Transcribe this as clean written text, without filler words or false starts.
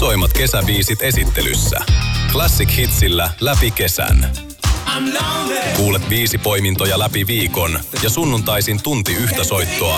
isoimmat kesäbiisit esittelyssä. Classic Hitsillä läpi kesän. Kuulet 5 poimintoja läpi viikon ja sunnuntaisin tunti yhtä soittoa